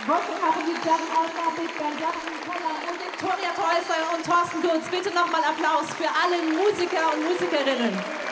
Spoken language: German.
Working auch die German Outlaw Big Band, Jasmin Koller und Viktoria Teusser und Thorsten Gürz. Bitte nochmal Applaus für alle Musiker und Musikerinnen.